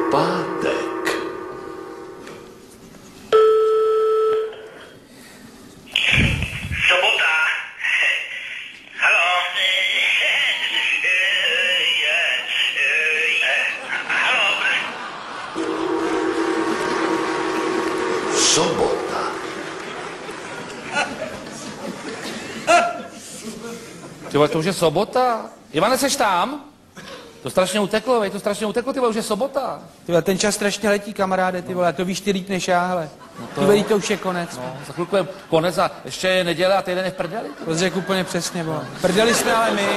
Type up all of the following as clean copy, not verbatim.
pátek. Sobota. Haló. Haló. Sobota. Ty vole, to už je sobota. Ivane, seš tam? To strašně uteklo, vej, to strašně uteklo, ty vole, už je sobota. Ty vole, ten čas strašně letí, kamaráde, ty vole, to víš ty líp než já, hele. No Ty vole, to už je konec. No, za chvilku je konec a ještě je neděle a týden je v prdeli. To řekl úplně přesně, vole. Prdeli jsme ale my.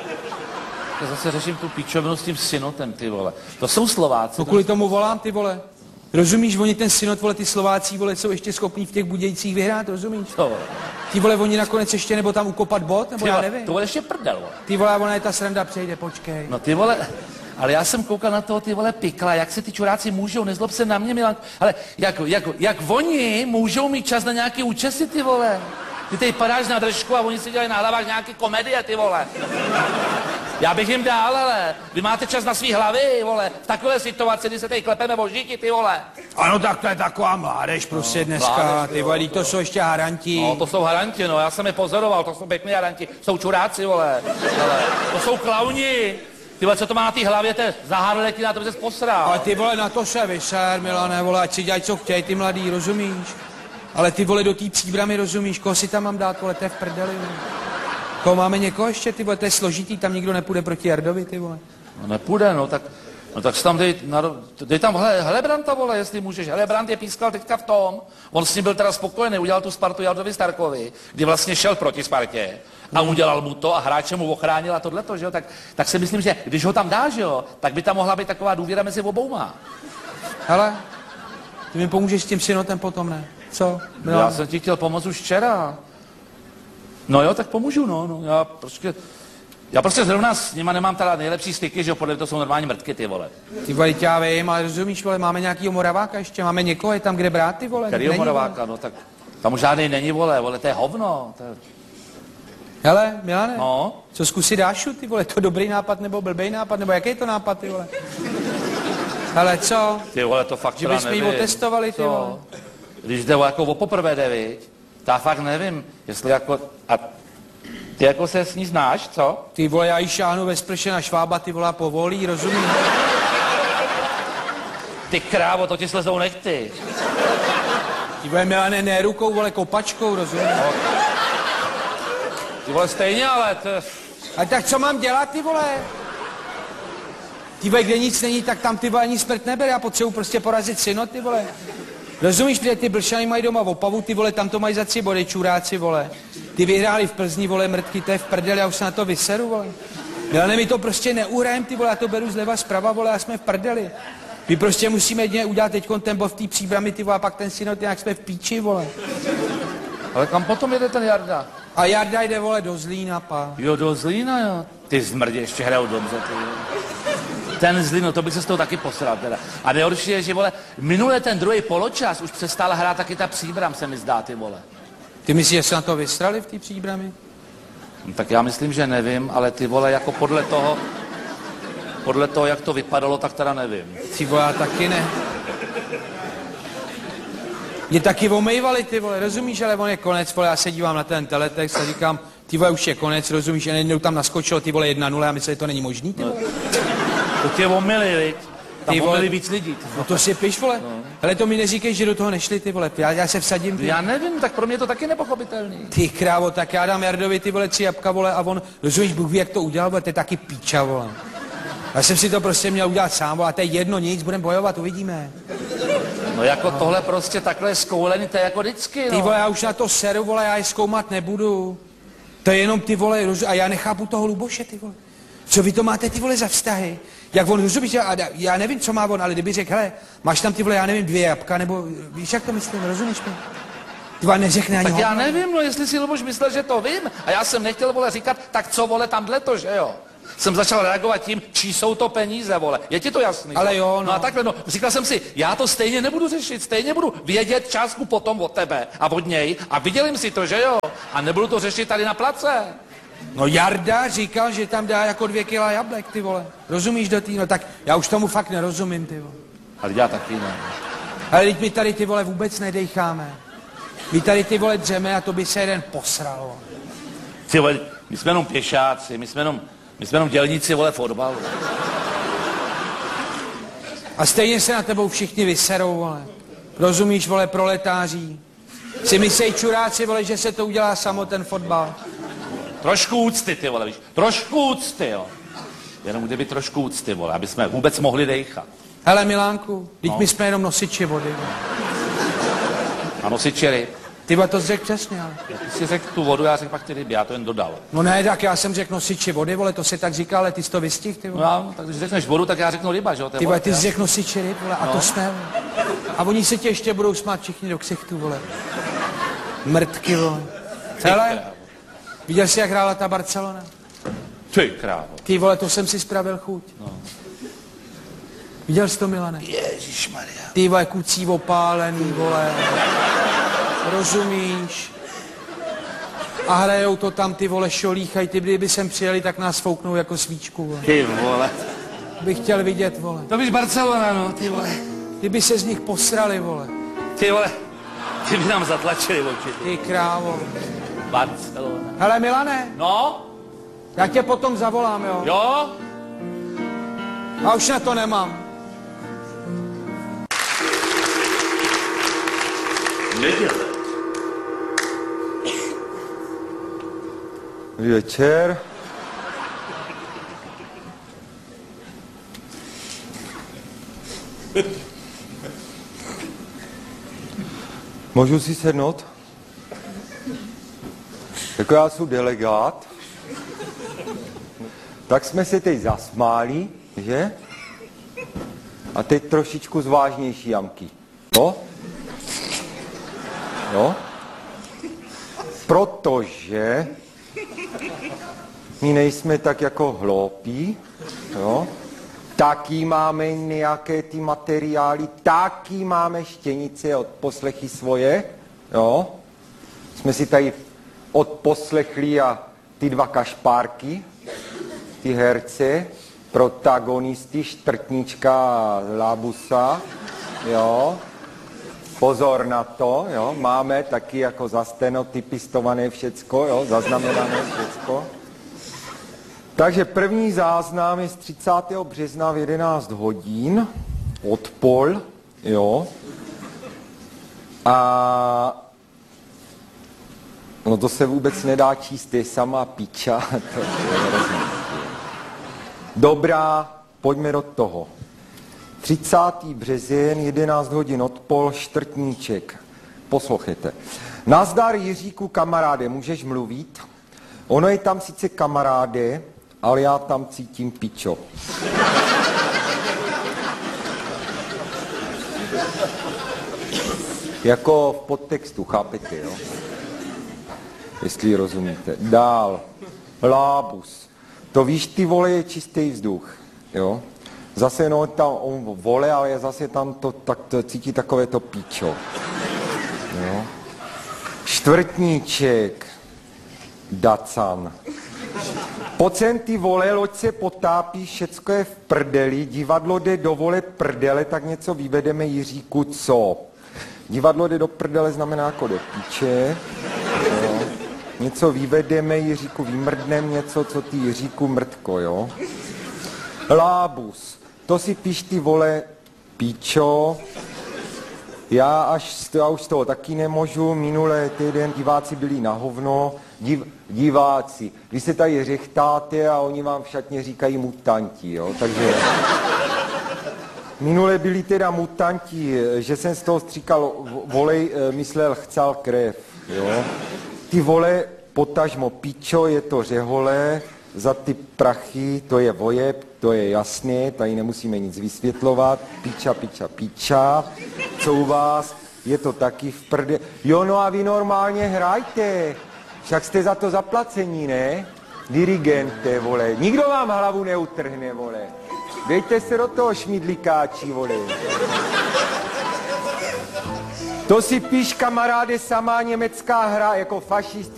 Já zase řeším tu píčovinu s tím synotem, ty vole. To jsou Slováci. No kvůli tomu volám, ty vole. Rozumíš, oni ten synod, vole, ty Slováci, vole, jsou ještě schopní v těch Budějcích vyhrát, rozumíš? To, vole. Ty vole, oni nakonec ještě, nebo tam ukopat bod, nebo Ty já vole, nevím. to vole ještě prdel, vole. Ty vole, ona je ta sranda přejde, počkej. No ty vole, ale já jsem koukal na toho ty vole pikla, jak se ty čuráci můžou, nezlob se na mě, Milanko, ale jak oni můžou mít čas na nějaký účesy, ty vole. Ty tady padáš na držku a oni si dělají na hlavách nějaký komedie, ty vole. Já bych jim dál, ale vy máte čas na svý hlavy, vole, v takové situaci, kdy se tady klepeme o žíky, ty vole. Ano, tak to je taková mládež prostě dneska, mládež, ty vole, to jsou ještě haranti. No, to jsou haranti, no, já jsem je pozoroval, to jsou pěkný haranti, jsou čuráci, vole, ale to jsou klauni. Ty vole, co to má na té hlavě, to je zahárletí, na to by ses posral. Ale ty vole, na to se vyser, Milane, vole, ať si dělají, co chtějí, ty mladý, rozumíš? Ale ty vole, do té Příbramy, rozumíš, koho si tam mám dát, vole, to je v prdeli, vole. Koho máme někoho ještě, ty vole, to je složitý, tam nikdo nepůjde proti Jardovi, ty vole. No nepůjde, no tak si tam dej tam Helebranta, vole, jestli můžeš. Helebrant je pískal teďka v tom, on s ním byl teda spokojený, udělal tu Spartu Jardovi Starkovi, kdy vlastně šel proti Spartě a udělal mu to a hráče mu ochránil a tohleto, že jo, tak si myslím, že když ho tam dáš, jo, tak by tam mohla být taková důvěra mezi obouma. Hele, ty mi pomůžeš s tím synotem potom, ne? Co? No. Já jsem ti chtěl pomoct už včera. No jo, tak pomůžu, no. Já prostě zrovna s nima nemám teda nejlepší styky, že jo, podle to jsou normální mrtky, ty vole. Ty vole, já vím, ale rozumíš, vole, máme nějakýho Moraváka ještě, máme někoho, je tam kde brát, ty vole. Kterýho Moraváka, no tak tam už žádnej není, vole, to je hovno. To je... Hele, Milane, no? Co zkusit Dášu, ty vole, to dobrý nápad nebo blbej nápad, nebo jaký je to nápad, ty vole? Hele, co? Ty vole, to fakt že bychom ji otestovali, ty vole. Když jde jako o poprvé jde, viď? Já fakt nevím, jestli jako... A ty jako se s ní znáš, co? Ty vole, já jí šáhnu ve sprše na švába, ty vole, povolí, rozumíš? Ty krávo, to ti slezou nechty. Ty vole, Milane, ne rukou, vole, kopačkou, rozumíš? No. Ty vole, stejně, ale to... A tak co mám dělat, ty vole? Ty vole, kde nic není, tak tam ty vole ani smrt nebere, já potřebuji prostě porazit synod, ty vole. Rozumíš, protože ty Blšany mají doma Opavu, ty vole, tam to mají za 3 body, čuráci, vole. Ty vyhráli v Plzni, vole, mrtky, to je v prdeli, já už se na to vyseru, vole. Ale my to prostě neuhrajem, ty vole, já to beru zleva, zprava, vole, a jsme v prdeli. My prostě musíme jedině udělat teďkon ten bod v té Příbrami, ty vole, a pak ten synod, jak jsme v píči, vole. Ale kam potom jede ten Jarda? A Jarda jde, vole, do Zlína, pa. Jo, do Zlína, jo. Ty zmrdě, ještě hrajou dobře, ty. Ten Zlín, no to bych se z toho taky posral teda. A nejhorší je, že, vole, minule ten druhý poločas už přestala hrát taky ta Příbram, se mi zdá, ty vole. Ty myslíš, že se na to vystrali v té Příbrami? No, tak já myslím, že nevím, ale ty vole, jako podle toho, jak to vypadalo, tak teda nevím. Ty vole, já taky ne. Mě taky omejvali, ty vole, rozumíš, ale on je konec, vole, já se dívám na ten teletext a říkám, ty vole, už je konec, rozumíš, a najednou tam naskočilo, ty vole, 1-0, já myslím, že to není možný, ty vole. To tě omyli, viď? Tam omyli víc lidí. No to si piš, vole. No. Hele, to mi neříkej, že do toho nešli, ty vole, já se vsadím, ty. Já nevím, tak pro mě je to taky nepochopitelný. Ty krávo, tak já dám Jardovi, ty vole, 3 jabka, vole, a on, rozumíš, Bůh ví, jak to udělal, vole, to je taky píča, vole. Já jsem si to prostě měl udělat sám, vole, a to je jedno, nic, budeme bojovat, uvidíme. No jako tohle prostě takhle skoulený, to je jako vždycky, no. Ty vole, já už na to seru, vole, já je zkoumat nebudu. To je jenom ty vole, a já nechápu toho Luboše, ty vole. Co vy to máte, ty vole, za vztahy? Jak on, rozumíš, já nevím, co má on, ale kdyby řekl, hele, máš tam ty vole, já nevím, 2 jabka, nebo víš, jak to myslím, rozumíš mi? Ty vole, neřekne ani tak hodno. Já nevím, no, jestli si Luboš myslel, že to vím, a já jsem nechtěl, vole, říkat, tak co, vole, tamhle to, že jo? Jsem začal reagovat tím, čí jsou to peníze, vole. Je ti to jasný? Ale jo, no. No a takhle, no, říkal jsem si, já to stejně nebudu řešit, stejně budu vědět částku potom od tebe a od něj a viděl si to, že jo? A nebudu to řešit tady na place. No Jarda říkal, že tam dá jako 2 kila jablek, ty vole. Rozumíš do tý? No tak já už tomu fakt nerozumím, ty vole. Ale já taky ne. Ale teď my tady ty vole vůbec nedejcháme. My tady ty vole dřeme a to by se jeden posral. Ty vole, my jsme jenom pěšáci, my jsme jenom dělníci, vole, fotbalu. A stejně se na tebou všichni vyserou, vole. Rozumíš, vole, proletáří. Si myslej čuráci, vole, že se to udělá samo ten fotbal. Trošku úcty, ty vole, víš. Trošku úcty, jo. Jenom kdyby trošku úcty, vole, aby jsme vůbec mohli dejchat. Hele, Milánku, teď No. my jsme jenom nosiči vody, vole. A nosiči ryb. Ty vole, to řekl přesně, ale. Ty jsi řekl tu vodu, já řekl pak ty ryby, já to jen dodal. No ne, tak já jsem řekl nosiči vody, vole, to se tak říká, ale ty jsi to vystih, ty vole. No, tak když řekneš vodu, tak já řeknu ryba, že jo? Ty vole, ty jsi řekl nosiči ryb, vole, a to jsme, vole. A oni se tě ještě budou smát všichni do ksichtu, vole. Mrtky, vole. Hele, viděl jsi, jak hrála ta Barcelona? Ty krávo. Ty vole, to jsem si spravil chuť. No. Viděl jsi to, Milane? Ježišmarja. Ty vole, kucí opálený, vole. Rozumíš? A hrajou to tam, ty vole, šolíchají, ty kdyby sem přijeli, tak nás fouknou jako svíčku, vole. Ty vole. Bych chtěl vidět, vole. To víš Barcelona, no, ty vole. Ty by se z nich posrali, vole. Ty vole. Ty by nám zatlačili oči. Ty krávo. Barcelona. Hele, Milane, No? já tě potom zavolám, jo? Jo? A už na to nemám. Neděle. Večer. Můžu si sednout? Jako já jsem delegát, tak jsme se teď zasmáli, že? A teď trošičku zvážnější jamky. Jo? Jo? Protože my nejsme tak jako hloupí, jo? Taky máme nějaké ty materiály, taky máme štěnice od poslechy svoje, jo? Jsme si tady odposlechli a ty dva kašpárky, ty herce, protagonisty, Štrtnička a Lábusa, jo? Pozor na to, jo? Máme taky jako zastenotypistované všecko, jo? Zaznamenané všecko. Takže první záznam je z 30. března v 11 hodin, odpol, jo. A no to se vůbec nedá číst, je sama piča. To je hrozný. Dobrá, pojďme do toho. 30. březen, 11 hodin odpol, Štrtníček. Poslouchejte. Nazdar Jiříku, kamaráde, můžeš mluvit? Ono je tam sice kamaráde, ale já tam cítím pičo. Jako v podtextu, chápete, jo? Jestli rozumíte. Dál. Lábus. To víš, ty vole, je čistý vzduch, jo? Zase no, tam on vole, ale je zase tam to cítí takové to pičo. Jo? Čtvrtníček. Dacan. Pocen ty vole, loď se potápí, všecko je v prdeli, divadlo jde do vole prdele, tak něco vyvedeme Jiříku, co? Divadlo jde do prdele znamená jako do píče. Jo? Něco vyvedeme Jiříku, vymrdnem něco, co ty Jiříku mrtko, jo? Lábus. To si píš ty vole píčo. Já už z toho taky nemůžu. Minulé týden diváci byli na hovno. Diváci. Vy se tady řechtáte a oni vám v šatně říkají mutanti, jo? Takže minule byli teda mutanti, že jsem z toho stříkal volej, myslel chcal krev, jo? Ty vole, potažmo pičo, je to řehole, za ty prachy, to je vojeb, to je jasné, tady nemusíme nic vysvětlovat, piča, co u vás, je to taky v prde. Jo, no a vy normálně hrajte, však jste za to zaplacení, ne? Dirigente, vole, nikdo vám hlavu neutrhne, vole. Dejte se do toho šmidlikáči, vole. To si píš, kamaráde, samá německá hra, jako fašisti.